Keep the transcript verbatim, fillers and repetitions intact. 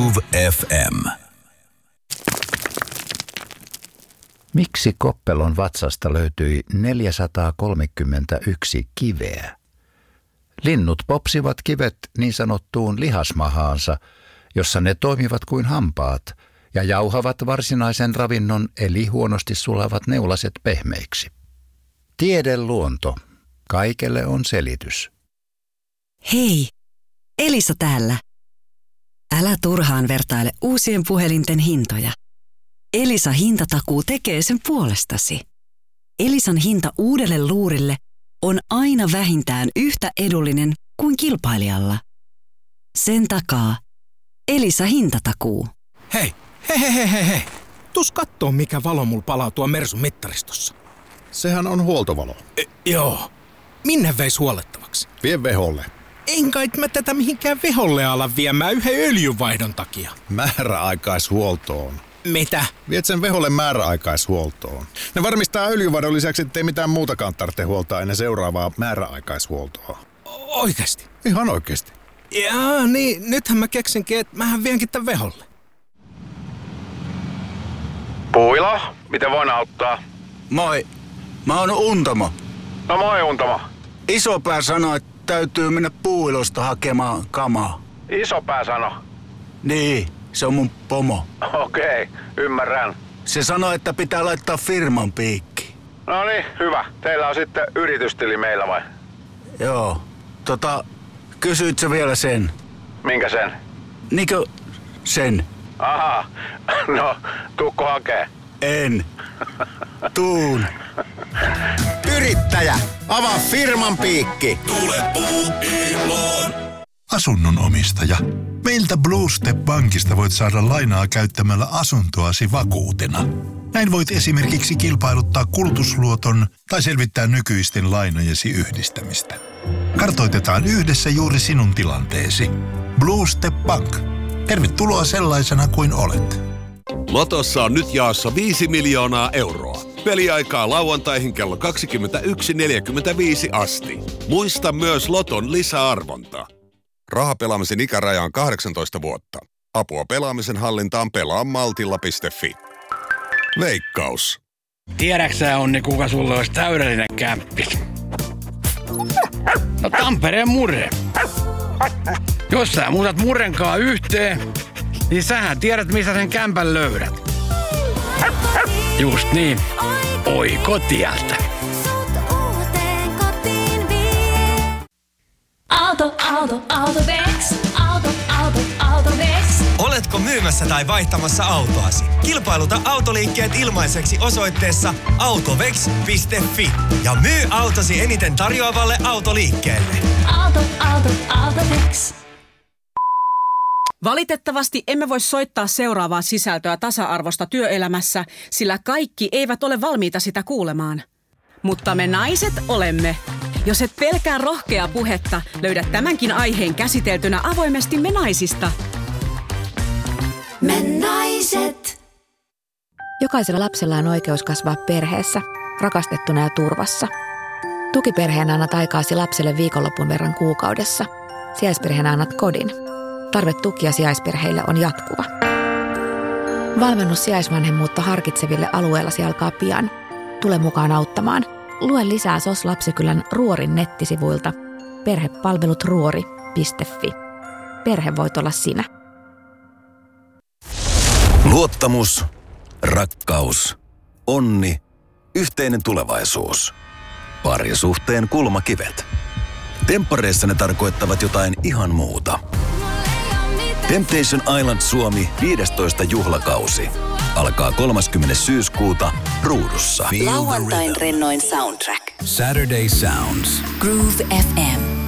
Groove F M. Miksi Koppelon vatsasta löytyi neljäsataakolmekymmentäyksi kiveä? Linnut popsivat kivet niin sanottuun lihasmahaansa, jossa ne toimivat kuin hampaat ja jauhavat varsinaisen ravinnon eli huonosti sulavat neulaset pehmeiksi. Tiedeluonto. Kaikelle on selitys. Hei, Elisa täällä. Älä turhaan vertaile uusien puhelinten hintoja. Elisa hintatakuu tekee sen puolestasi. Elisan hinta uudelle luurille on aina vähintään yhtä edullinen kuin kilpailijalla. Sen takaa Elisa hintatakuu. Hei, hei, hei, hei, hei. Tuus kattoo, mikä valo mulla palaa tuon Mersun mittaristossa. Sehän on huoltovalo. E, joo. Minne veis huollettavaksi? Vie veholle. En kai mä tätä mihinkään veholle ala viemään yhden öljynvaihdon takia. Määräaikaishuoltoon. Mitä? Viet sen veholle määräaikaishuoltoon. Ne varmistaa öljyvadon lisäksi, ettei mitään muutakaan tarvitse huoltaa ennen seuraavaa määräaikaishuoltoa. Oikeesti? Ihan oikeesti. Jaa, niin nythän mä keksinkin, että mähän vienkin tän veholle. Puilo, miten voin auttaa? Moi, mä oon Untamo. No moi Untamo. Isopää sanoi, että täytyy mennä Puuilosta hakemaan kamaa. Isopää sano? Niin, se on mun pomo. Okei, ymmärrän. Se sanoi, että pitää laittaa firman piikki. No niin, hyvä. Teillä on sitten yritystili meillä vai? Joo, tota, kysyit sä vielä sen? Minkä sen? Niinkö sen? Aha, no tuukko hakee? En. Tuun. Yrittäjä, avaa firman piikki. Tule Puuiloon. Asunnon omistaja. Meiltä Blue Step Bankista voit saada lainaa käyttämällä asuntoasi vakuutena. Näin voit esimerkiksi kilpailuttaa kulutusluoton tai selvittää nykyisten lainojesi yhdistämistä. Kartoitetaan yhdessä juuri sinun tilanteesi. Blue Step Bank. Tervetuloa sellaisena kuin olet. Lotossa on nyt jaossa viisi miljoonaa euroa. Peliaikaa lauantaihin kello kaksikymmentäyksi neljäkymmentäviisi asti. Muista myös Loton lisäarvonta. Rahapelaamisen ikäraja on kahdeksantoista vuotta. Apua pelaamisen hallintaan pelaa maltilla piste fi. Veikkaus. Tiedäksä Onni, kuka sulle olisi täydellinen kämppi? No Tampereen Murre. Jos sä muutat Murrenkaa yhteen, niin sähän tiedät, missä sen kämpän löydät. Just niin. Oiko tieltä? Auto, auto, Autovex. Auto, auto, Autovex. Oletko myymässä tai vaihtamassa autoasi? Kilpailuta autoliikkeet ilmaiseksi osoitteessa autovex piste fi ja myy autosi eniten tarjoavalle autoliikkeelle. Auto, auto, Autovex. Valitettavasti emme voi soittaa seuraavaa sisältöä tasa-arvosta työelämässä, sillä kaikki eivät ole valmiita sitä kuulemaan. Mutta me naiset olemme. Jos et pelkää rohkeaa puhetta, löydät tämänkin aiheen käsiteltynä avoimesti Me naisista. Me naiset. Jokaisella lapsella on oikeus kasvaa perheessä, rakastettuna ja turvassa. Tukiperheenä annat aikaasi lapselle viikonlopun verran kuukaudessa. Sijaisperheenä annat kodin. Tarve tukia sijaisperheille on jatkuva. Valmennus sijaisvanhemmuutta harkitseville alueellasi alkaa pian. Tule mukaan auttamaan. Lue lisää S O S Lapsikylän Ruorin nettisivuilta perhepalvelut ruori piste fi. Perhe voit olla sinä. Luottamus, rakkaus, onni, yhteinen tulevaisuus. Parisuhteen kulmakivet. Temppareissa ne tarkoittavat jotain ihan muuta. Temptation Island Suomi viidestoista juhlakausi. Alkaa kolmaskymmenes syyskuuta Ruudussa. Lauantain rennoin soundtrack. Saturday Sounds. Groove F M.